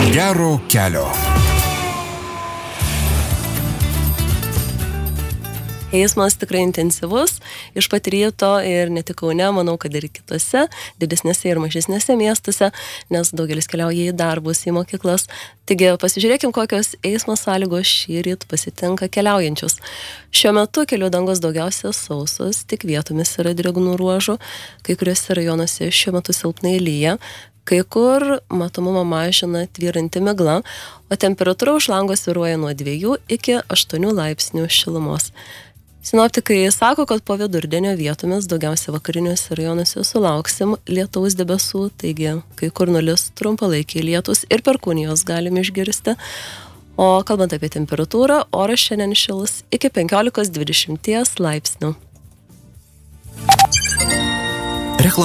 Gero kelio. Eismas tikrai intensyvus, iš pat ryto ir ne tik Kaune, manau, kad ir kitose, didesnėse ir mažesnėse miestuose, nes daugelis keliauja į darbus, į mokyklas. Taigi pasižiūrėkim, kokios eismo sąlygos šįryt pasitinka keliaujančius. Šiuo metu kelių dangos daugiausia sausos, tik vietomis yra drėgnų ruožų, kai kuriuose rajonuose šiuo metu silpnai lyja, kai kur matomumą mažina tvyranti migla, o temperatūra už lango svyruoja nuo 2 iki 8 laipsnių šilumos. Sinoptikai sako, kad po vidurdienio vietomis daugiausia vakariniuose rajonuose sulauksim lietaus debesų, taigi kai kur nulis trumpalaikiai lietus ir perkūnijos galim išgirsti. O kalbant apie temperatūrą, oras šiandien šils iki 15-20 laipsnių.